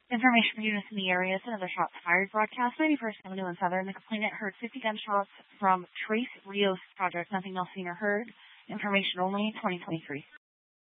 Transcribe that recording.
Information for units in the area is another shots fired broadcast, 91st Avenue and Southern. The complainant heard 50 gunshots from Trace Rios Project. Nothing else seen or heard. Information only, 2023.